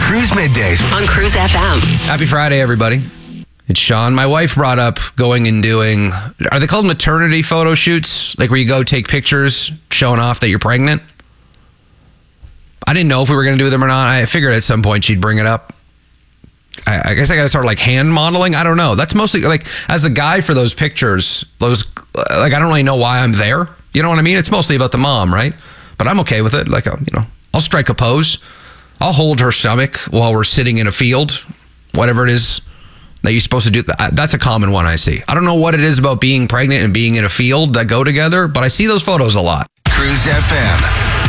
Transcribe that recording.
Cruise Middays on Cruise FM. Happy Friday, everybody. It's Sean. My wife brought up going and doing, are they called maternity photo shoots? Like where you go take pictures showing off that you're pregnant? I didn't know if we were going to do them or not. I figured at some point she'd bring it up. I guess I got to start like hand modeling. I don't know. That's mostly like as a guy for those pictures, those like I don't really know why I'm there. You know what I mean? It's mostly about the mom, right? But I'm okay with it. Like, I'll strike a pose. I'll hold her stomach while we're sitting in a field, whatever it is that you're supposed to do. That's a common one I see. I don't know what it is about being pregnant and being in a field that go together, but I see those photos a lot. Cruise FM.